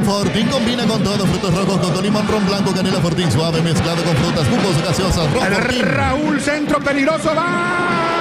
Fortín combina con todo, frutos rojos, con limón, ron blanco, canela Fortín suave, mezclado con frutas, jugos gaseosas, Fortín. Raúl, centro peligroso, va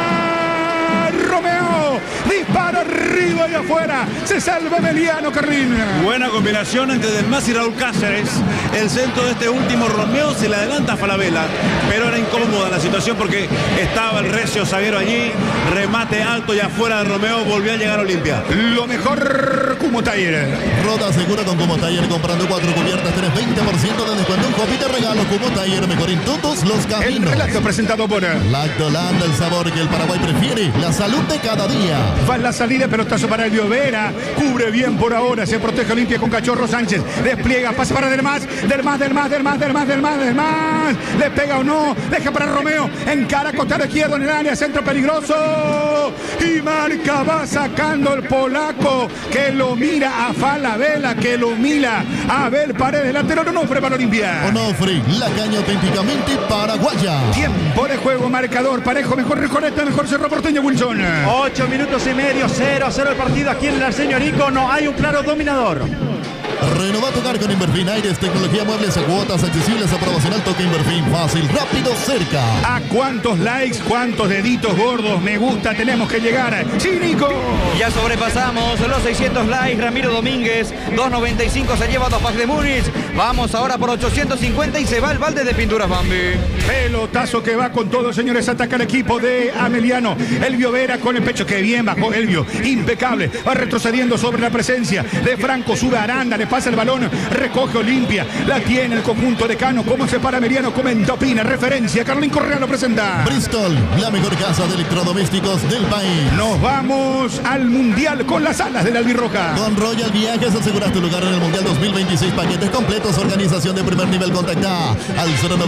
Romeo, dispara arriba y afuera, se salva Emiliano Carlín. Buena combinación entre Delmas y Raúl Cáceres. El centro de este último, Romeo, se le adelanta a Falabella, pero era incómoda la situación porque estaba el recio zaguero allí, remate alto y afuera de Romeo, volvió a llegar a Olimpia. Lo mejor, Kumo Tire. Roda segura con Kumo Tire, comprando 4 cubiertas, tenés 20% de descuento, un copy te regalo. Kumo Tire, mejor en todos los caminos. El relato presentado por Lactolanda, el sabor que el Paraguay prefiere, la salud de cada día. Va la salida, pelotazo para Elvio Vera, cubre bien por ahora, se protege Olimpia con Cachorro Sánchez, despliega, pasa para Delmas, le pega o no, deja para Romeo, encara costado izquierdo en el área, centro peligroso, y marca, va sacando el polaco, que lo mira a Falabella, que lo mira a Abel Paredes, lateral Onofre para Olimpia. Onofre, la caña auténticamente paraguaya. Tiempo de juego, marcador, parejo, mejor Recoleta, mejor Cerro Porteño, Wilson. 8 minutos y medio, 0-0 el partido aquí en la Señorico, no hay un claro dominador. Renova tu hogar con Inverfin Aires, tecnología muebles a cuotas accesibles, aprobación al toque Inverfin, fácil, rápido, cerca. ¿A cuántos likes, cuántos deditos gordos, me gusta tenemos que llegar? Sí, Nico. Ya sobrepasamos los 600 likes, Ramiro Domínguez, 2.95 se lleva 2 packs de Múnich. Vamos ahora por 850 y se va el balde de pinturas Bambi. Pelotazo que va con todo, señores, ataca el equipo de Ameliano. Elvio Vera con el pecho, que bien bajó Elvio, impecable, va retrocediendo sobre la presencia de Franco, sube a Aranda, le pasa el balón, recoge Olimpia, la tiene el conjunto de Cano, cómo se para Ameliano, comenta, opina, referencia, Carlín Correa lo presenta. Bristol, la mejor casa de electrodomésticos del país. Nos vamos al Mundial con las alas de la Albirroja. Con Royal Viajes aseguras tu lugar en el Mundial 2026, paquetes completos, organización de primer nivel, contacta al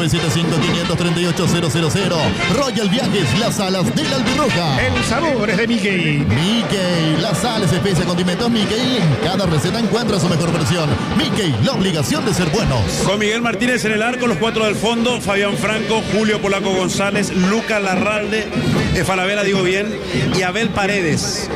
0975-538-000. Royal Viajes, las alas de la Albirroja. El sabor es de Mickey. Mickey, las sales, especias, condimentos Mickey. En cada receta encuentra su mejor versión. Mickey, la obligación de ser buenos. Con Miguel Martínez en el arco, los 4 del fondo, Fabián Franco, Julio Polaco González, Lucas Larralde, Falabella, digo bien, y Abel Paredes.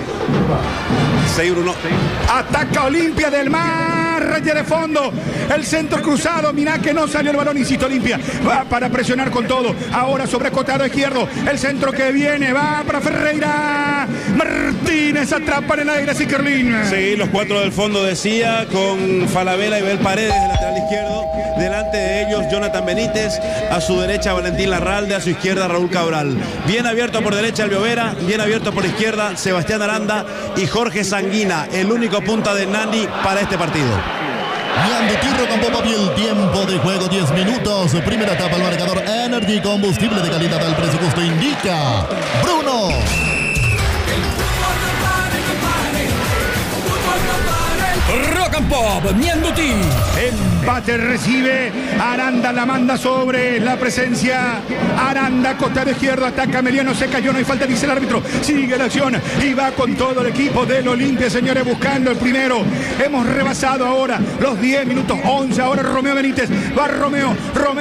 6-1. Ataca Olimpia del Mar, raya de fondo, el centro cruzado, mirá que no salió el balón, insisto, Olimpia, va para presionar con todo, ahora sobre costado izquierdo, el centro que viene, va para Ferreira, Martínez atrapa en el aire, Siquerlín. Sí, los 4 del fondo decía, con Falabella y Abel Paredes, el lateral izquierdo, delante de ellos Jonathan Benítez, a su derecha Valentín Larralde, a su izquierda Raúl Cabral, bien abierto por derecha Elvio Vera, bien abierto por izquierda Sebastián Aranda y Jorge Sanguina, el único punta de Nani para este partido. Yandutirro con Popa Piel, tiempo de juego 10 minutos, primera etapa al marcador Energy, combustible de calidad al precio justo, indica Bruno. Rock and Pop, Ñanduti. Empate recibe, Aranda la manda sobre la presencia, Aranda, costado izquierdo, ataca Emiliano, se cayó, no hay falta, dice el árbitro, sigue la acción y va con todo el equipo del Olimpia, señores, buscando el primero. Hemos rebasado ahora los 10 minutos, 11, ahora Romeo Benítez, va Romeo,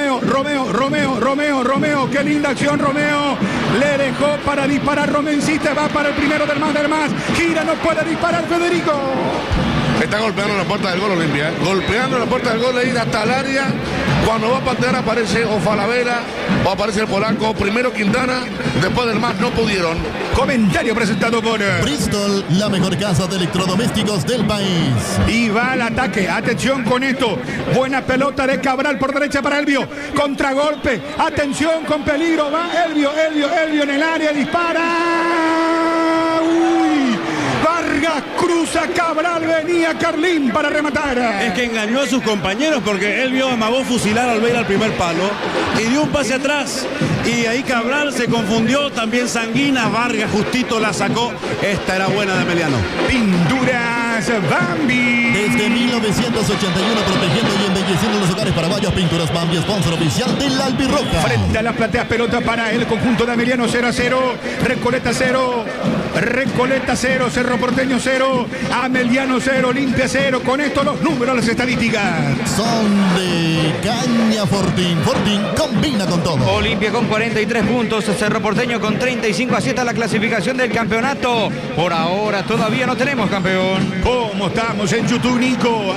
qué linda acción Romeo, le dejó para disparar, Romeo insiste, va para el primero del más, gira, no puede disparar Federico. Está golpeando la puerta del gol Olimpia, golpeando la puerta del gol, de ir hasta el área. Cuando va a patear aparece o Falabella o aparece el polaco, primero Quintana, después del más no pudieron. Comentario presentado por Bristol, la mejor casa de electrodomésticos del país. Y va al ataque, atención con esto, buena pelota de Cabral por derecha para Elvio, contragolpe, atención con peligro, va Elvio en el área, dispara. Vargas cruza, Cabral, venía Carlín para rematar. Es que engañó a sus compañeros porque él vio amagó fusilar al ver al primer palo y dio un pase atrás y ahí Cabral se confundió, también Sanguina, Vargas justito la sacó. Esta era buena de Emiliano. Pinturas Bambi. Desde 1981 protegiendo y embelleciendo los hogares paraguayos, Pinturas Bambi, sponsor oficial del Albirroja. Frente a las plateas, pelota para el conjunto de Emiliano, 0-0, Recoleta 0, Cerro Porteño 0, Ameliano 0, Olimpia 0. Con esto los números, las estadísticas. Son de Caña Fortín. Fortín combina con todo. Olimpia con 43 puntos, Cerro Porteño con 35. Así está la clasificación del campeonato. Por ahora todavía no tenemos campeón. ¿Cómo estamos en YouTube, Nico?